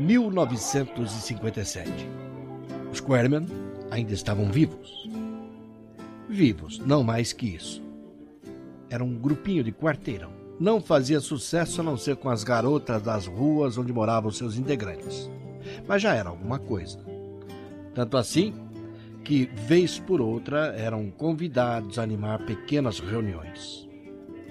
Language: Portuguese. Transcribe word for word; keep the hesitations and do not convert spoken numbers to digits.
mil novecentos e cinquenta e sete. Os Quarrymen ainda estavam vivos. Vivos, não mais que isso. Era um grupinho de quarteirão. Não fazia sucesso a não ser com as garotas das ruas onde moravam seus integrantes. Mas já era alguma coisa. Tanto assim que, vez por outra, eram convidados a animar pequenas reuniões.